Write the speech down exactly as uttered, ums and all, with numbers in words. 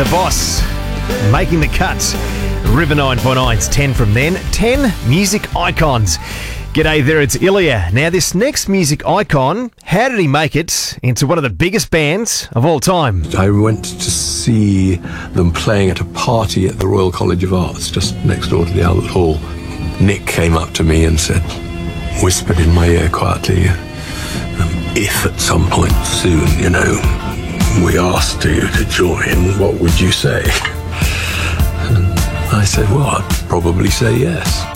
The Boss, making the cut. River nine point nine, it's ten from then. ten music icons. G'day there, it's Ilya. Now, this next music icon, how did he make it into one of the biggest bands of all time? I went to see them playing at a party at the Royal College of Arts, just next door to the Albert Hall. Nick came up to me and said, whispered in my ear quietly, um, if at some point soon, you know, we asked you to join, what would you say? And I said, well, I'd probably say yes.